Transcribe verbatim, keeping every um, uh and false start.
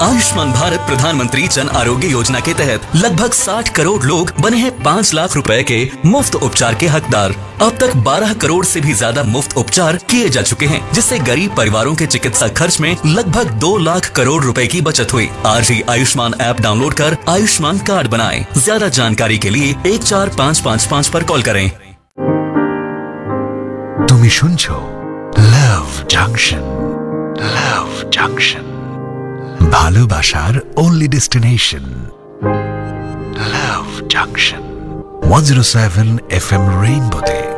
आयुष्मान भारत प्रधानमंत्री जन आरोग्य योजना के तहत लगभग साठ करोड़ लोग बने हैं पाँच लाख रुपए के मुफ्त उपचार के हकदार। अब तक बारह करोड़ से भी ज्यादा मुफ्त उपचार किए जा चुके हैं, जिससे गरीब परिवारों के चिकित्सा खर्च में लगभग दो लाख करोड़ रुपए की बचत हुई। आज ही आयुष्मान ऐप डाउनलोड कर आयुष्मान कार्ड बनाएं। ज्यादा जानकारी के लिए एक चार पाँच पाँच पाँच पर कॉल करें। তুমি শুনছো লাভ জাংশন, লাভ জাংশন, ভালোবাসার only destination, লাভ junction. one oh seven F M রেইনবোতে